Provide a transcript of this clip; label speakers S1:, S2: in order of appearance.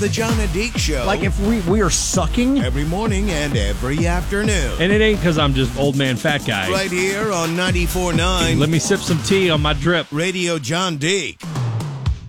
S1: The John and Deke Show.
S2: Like if we are sucking.
S1: Every morning and every afternoon.
S3: And it ain't because I'm just old man fat guy.
S1: Right here on 94.9.
S3: Let me sip some tea on my drip.
S1: Radio John Deke.